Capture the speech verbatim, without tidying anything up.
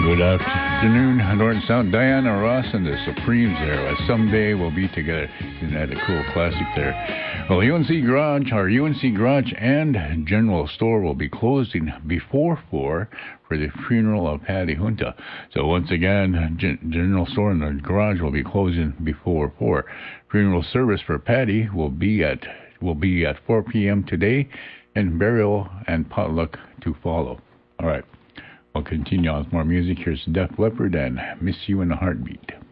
Good afternoon, North and South. Diana Ross and the Supremes there. Uh, someday we'll be together. Isn't that a cool classic there? Well, U N C Garage, our U N C Garage and General Store will be closing before four for the funeral of Patty Junta. So once again, Gen- General Store and the Garage will be closing before four. Funeral service for Patty will be at will be at four p.m. today, and burial and potluck to follow. All right. I'll continue on with more music. Here's Def Leppard and Miss You in a Heartbeat.